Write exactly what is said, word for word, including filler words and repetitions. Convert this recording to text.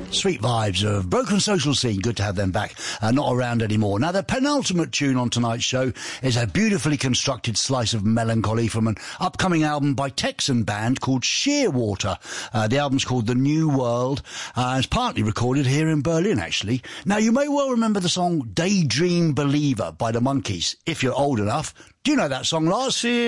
Sweet vibes of Broken Social Scene. Good to have them back. Uh, not around anymore. Now, the penultimate tune on tonight's show is a beautifully constructed slice of melancholy from an upcoming album by Texan band called Shearwater. Uh, the album's called The New World. Uh, it's partly recorded here in Berlin, actually. Now, you may well remember the song Daydream Believer by the Monkees, if you're old enough. Do you know that song, Lars?